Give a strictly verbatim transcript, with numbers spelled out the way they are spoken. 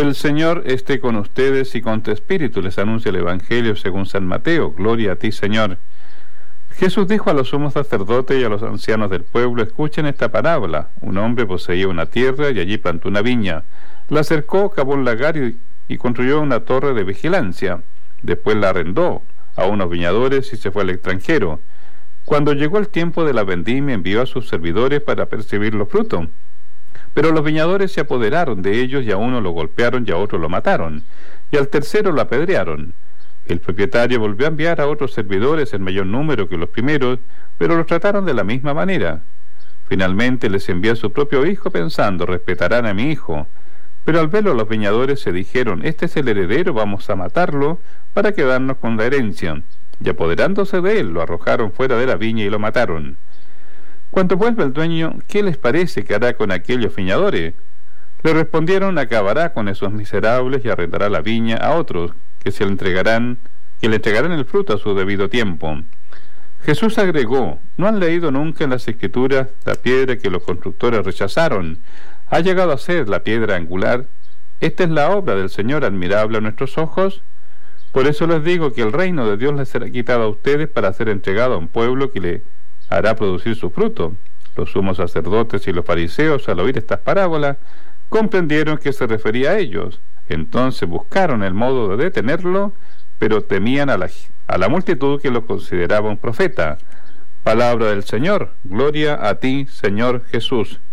El Señor esté con ustedes y con tu espíritu, les anuncia el Evangelio según San Mateo. Gloria a ti, Señor. Jesús dijo a los sumos sacerdotes y a los ancianos del pueblo: escuchen esta parábola. Un hombre poseía una tierra y allí plantó una viña. La cercó, cavó un lagar y, y construyó una torre de vigilancia. Después la arrendó a unos viñadores y se fue al extranjero. Cuando llegó el tiempo de la vendimia, envió a sus servidores para percibir los frutos. Pero los viñadores se apoderaron de ellos, y a uno lo golpearon y a otro lo mataron, y al tercero lo apedrearon. El propietario volvió a enviar a otros servidores en mayor número que los primeros, pero los trataron de la misma manera. Finalmente les envió a su propio hijo, pensando: respetarán a mi hijo. Pero al verlo los viñadores se dijeron: este es el heredero, vamos a matarlo para quedarnos con la herencia. Y apoderándose de él, lo arrojaron fuera de la viña y lo mataron. Cuando vuelva el dueño, ¿qué les parece que hará con aquellos viñadores? Le respondieron: acabará con esos miserables y arrendará la viña a otros, que se le entregarán, que le entregarán el fruto a su debido tiempo. Jesús agregó: ¿no han leído nunca en las Escrituras la piedra que los constructores rechazaron? Ha llegado a ser la piedra angular. Esta es la obra del Señor, admirable a nuestros ojos. Por eso les digo que el reino de Dios les será quitado a ustedes para ser entregado a un pueblo que le hará producir su fruto. Los sumos sacerdotes y los fariseos, al oír estas parábolas, comprendieron que se refería a ellos. Entonces buscaron el modo de detenerlo, pero temían a la, a la multitud, que lo consideraba un profeta. Palabra del Señor. Gloria a ti, Señor Jesús.